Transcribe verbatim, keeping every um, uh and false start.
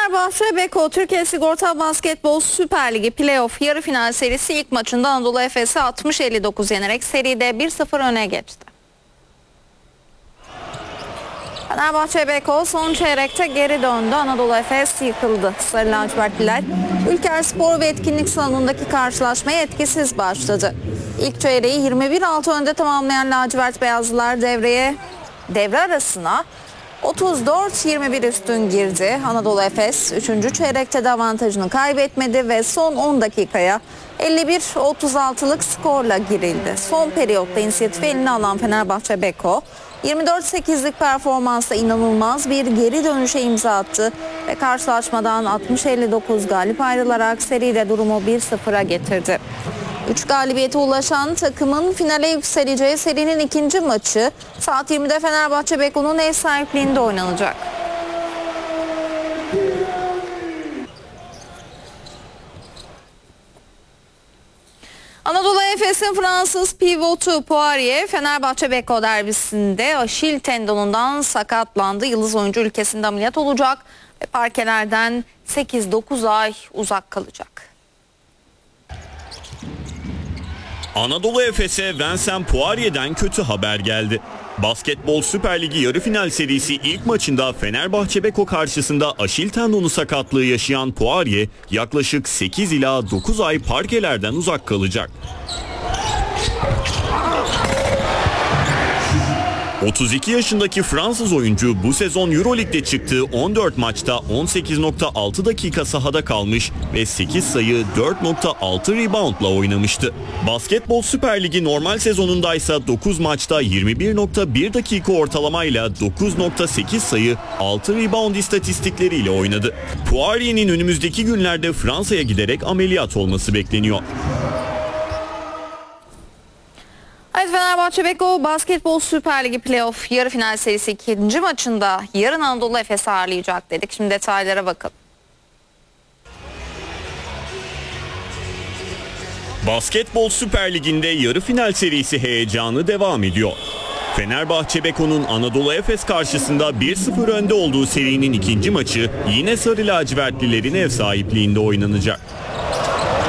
Fenerbahçe Beko Türkiye Sigorta Basketbol Süper Ligi Playoff yarı final serisi ilk maçında Anadolu Efes'i altmış elli dokuz yenerek seride bir sıfır öne geçti. Fenerbahçe Beko son çeyrekte geri döndü. Anadolu Efes yıkıldı. Sarı lacivertliler Ülker Spor ve Etkinlik Salonu'ndaki karşılaşmaya etkisiz başladı. İlk çeyreği yirmi bir altı önde tamamlayan lacivert beyazlılar devreye devre arasına otuz dört yirmi bir üstün girdi. Anadolu Efes üçüncü çeyrekte de avantajını kaybetmedi ve son on dakikaya elli bir otuz altılık skorla girildi. Son periyotta inisiyatifi eline alan Fenerbahçe Beko yirmi dört sekizlik performansla inanılmaz bir geri dönüşe imza attı ve karşılaşmadan altmış elli dokuz galip ayrılarak seride durumu bir sıfıra getirdi. üç galibiyete ulaşan takımın finale yükseleceği serinin ikinci maçı saat yirmide Fenerbahçe Beko'nun ev sahipliğinde oynanacak. Anadolu Efes'in Fransız pivotu Poirier, Fenerbahçe Beko derbisinde Aşil tendonundan sakatlandı. Yıldız oyuncu ülkesinde ameliyat olacak ve parkelerden sekiz dokuz ay uzak kalacak. Anadolu Efes'e Vincent Poirier'den kötü haber geldi. Basketbol Süper Ligi yarı final serisi ilk maçında Fenerbahçe Beko karşısında Aşil tendonu sakatlığı yaşayan Poirier yaklaşık sekiz ila dokuz ay parkelerden uzak kalacak. otuz iki yaşındaki Fransız oyuncu bu sezon Euroleague'de çıktığı on dört maçta on sekiz nokta altı dakika sahada kalmış ve sekiz sayı dört nokta altı reboundla oynamıştı. Basketbol Süper Ligi normal sezonundaysa dokuz maçta yirmi bir nokta bir dakika ortalamayla dokuz nokta sekiz sayı altı rebound istatistikleriyle oynadı. Poirier'in önümüzdeki günlerde Fransa'ya giderek ameliyat olması bekleniyor. Evet, Fenerbahçe Beko Basketbol Süper Ligi Playoff yarı final serisi ikinci maçında yarın Anadolu Efes'i ağırlayacak dedik. Şimdi detaylara bakalım. Basketbol Süper Ligi'nde yarı final serisi heyecanı devam ediyor. Fenerbahçe Beko'nun Anadolu Efes karşısında bir sıfır önde olduğu serinin ikinci maçı yine sarı lacivertlilerin ev sahipliğinde oynanacak.